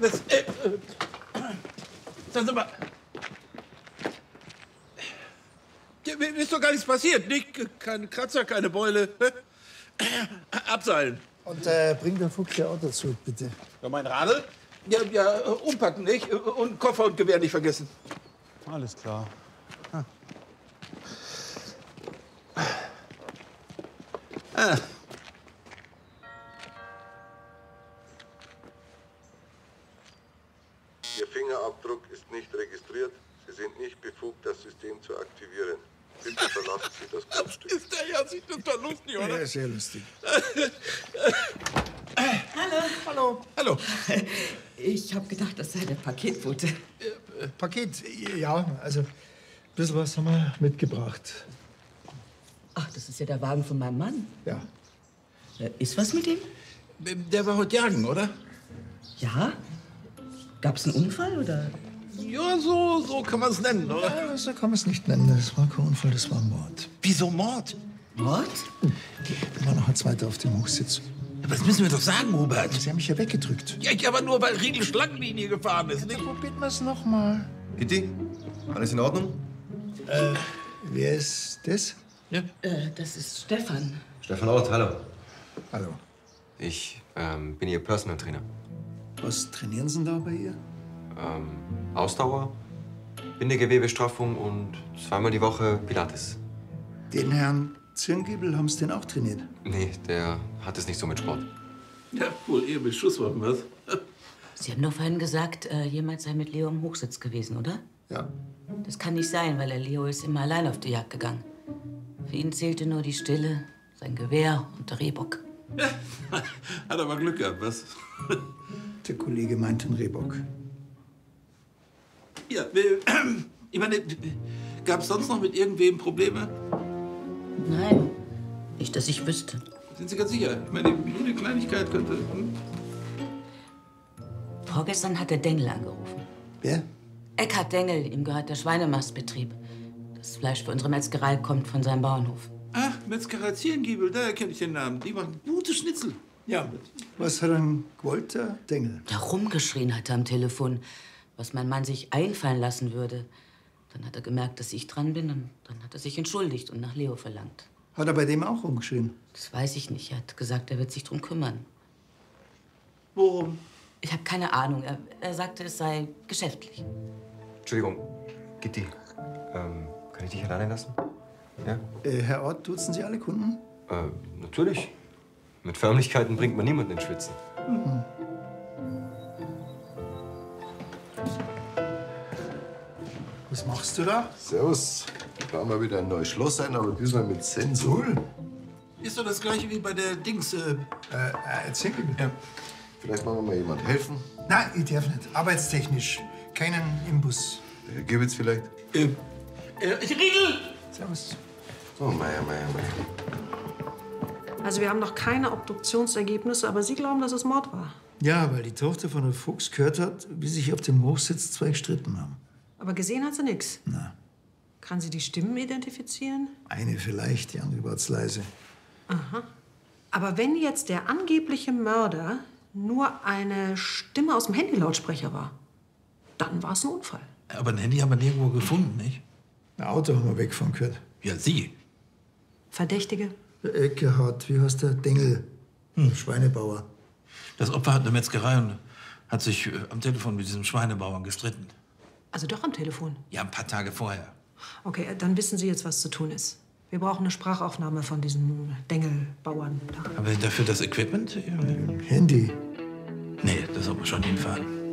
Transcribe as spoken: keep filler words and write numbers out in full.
Das, äh, äh, sagen Sie mal. Ja, mir ist doch gar nichts passiert. Nicht, keine Kratzer, keine Beule. Abseilen. Und äh, bring den Fuchs ja auch dazu, bitte. Ja, mein Radl? Ja, ja, umpacken, nicht? Und Koffer und Gewehr nicht vergessen. Alles klar. Ah. Ah. Ihr Fingerabdruck ist nicht registriert. Sie sind nicht befugt, das System zu aktivieren. Bitte verlassen Sie das Grundstück. Ist der ja sich total lustig, oder? Ja, sehr lustig. Hallo. Hallo. Hallo. Ich habe gedacht, das sei der Paketbote. Äh, Paket, ja, also ein bisschen was haben wir mitgebracht. Ach, das ist ja der Wagen von meinem Mann. Ja. Äh, Ist was mit ihm? Der war heute jagen, oder? Ja? Gab's einen Unfall, oder? Ja, so, so kann man es nennen, oder? Ja, so kann man es nicht nennen. Das war kein Unfall, das war ein Mord. Wieso Mord? Mord? Da war noch ein zweiter auf dem Hochsitz. Ja, das müssen wir doch sagen, Hubert. Sie haben mich ja weggedrückt. Ja, ich aber nur, weil Riedel Schlangenlinie gefahren ist. Nicht? Probieren wir es noch mal. Gitti, alles in Ordnung? Äh, wer ist das? Ja. Äh, das ist Stefan. Stefan Ott, hallo. Hallo. Ich ähm, bin Ihr Personal Trainer. Was trainieren Sie denn da bei ihr? Ähm, Ausdauer, Bindegewebestraffung und zweimal die Woche Pilates. Den Herrn Zirngiebel haben Sie den auch trainiert? Nee, der hat es nicht so mit Sport. Ja, wohl eher mit Schusswaffen, was? Sie haben doch vorhin gesagt, äh, jemand sei mit Leo im Hochsitz gewesen, oder? Ja. Das kann nicht sein, weil der Leo ist immer allein auf die Jagd gegangen. Für ihn zählte nur die Stille, sein Gewehr und der Rehbock. Ja, hat aber Glück gehabt, was? Der Kollege meint den Rehbock. Ja, äh, ich meine, gab es sonst noch mit irgendwem Probleme? Nein, nicht, dass ich wüsste. Sind Sie ganz sicher? Ich meine, jede Kleinigkeit könnte... Hm? Vorgestern hat der Dengel angerufen. Wer? Eckhard Dengel, ihm gehört der Schweinemastbetrieb. Das Fleisch für unsere Metzgerei kommt von seinem Bauernhof. Ach, Metzgerei Zierengiebel, da kenne ich den Namen. Die machen gute Schnitzel. Ja. Was hat ein gewollt, der Dengel? Der rumgeschrien hat er am Telefon, was mein Mann sich einfallen lassen würde. Dann hat er gemerkt, dass ich dran bin, und dann hat er sich entschuldigt und nach Leo verlangt. Hat er bei dem auch rumgeschrien? Das weiß ich nicht. Er hat gesagt, er wird sich drum kümmern. Worum? Ich habe keine Ahnung. Er, er sagte, es sei geschäftlich. Entschuldigung, Gitti, ähm, kann ich dich alleine lassen? Ja? Äh, Herr Ort, duzen Sie alle Kunden? Äh, natürlich. Mit Förmlichkeiten bringt man niemanden ins Schwitzen. Mhm. Was machst du da? Servus. Da haben wir wieder ein neues Schloss ein, aber diesmal mit Sensor. Ist doch das gleiche wie bei der Dings. Äh, Äh, erzähl mir. ja. Vielleicht machen wir mal jemand helfen. Nein, ich darf nicht. Arbeitstechnisch. Keinen Imbus. Der Herr Gibbitz vielleicht? Äh, äh, Riedel! Servus. Oh, Meier, Meier, Meier. Also wir haben noch keine Obduktionsergebnisse, aber Sie glauben, dass es Mord war. Ja, weil die Tochter von der Fuchs gehört hat, wie sich auf dem Hochsitz zwei gestritten haben. Aber gesehen hat sie nichts. Na, Kann sie die Stimmen identifizieren? eine vielleicht, die andere war zu leise. Aha. Aber wenn jetzt der angebliche Mörder nur eine Stimme aus dem Handylautsprecher war, dann war es ein Unfall. Aber ein Handy haben wir nirgendwo gefunden, nicht? Ein Auto haben wir wegfahren gehört. Ja, Sie. Verdächtige? Der Eckehardt, wie heißt der? Dengel. Hm. Schweinebauer. Das Opfer hat eine Metzgerei und hat sich äh, am Telefon mit diesem Schweinebauern gestritten. Also doch am Telefon. Ja, ein paar Tage vorher. Okay, dann wissen Sie jetzt, was zu tun ist. Wir brauchen eine Sprachaufnahme von diesem Dengelbauern da. Haben wir dafür das Equipment? Handy. Nee, das soll man schon hinfahren.